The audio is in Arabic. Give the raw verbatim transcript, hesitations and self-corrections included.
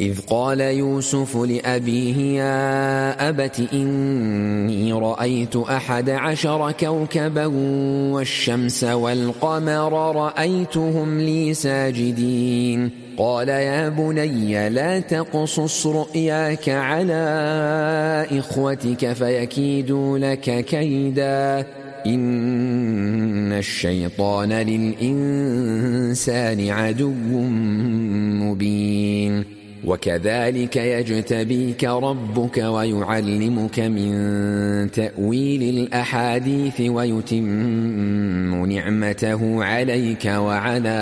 إذ قال يوسف لأبيه يا أبت إني رأيت أحد عشر كوكبا والشمس والقمر رأيتهم لي ساجدين قال يا بني لا تقصص رؤياك على إخوتك فيكيدوا لك كيدا إن الشيطان للإنسان عدو مبين وكذلك يجتبيك ربك ويعلمك من تأويل الأحاديث ويتم نعمته عليك وعلى